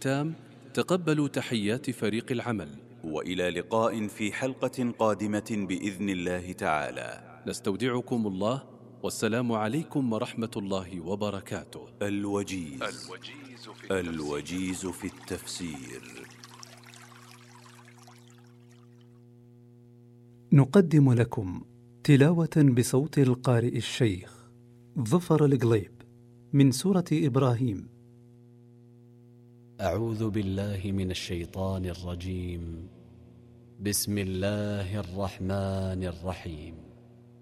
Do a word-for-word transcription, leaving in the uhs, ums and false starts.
الختام تقبلوا تحيات فريق العمل، وإلى لقاء في حلقة قادمة بإذن الله تعالى. نستودعكم الله، والسلام عليكم ورحمة الله وبركاته. الوجيز الوجيز في, الوجيز في التفسير. نقدم لكم تلاوة بصوت القارئ الشيخ ظفر القليب من سورة إبراهيم. أعوذ بالله من الشيطان الرجيم. بسم الله الرحمن الرحيم.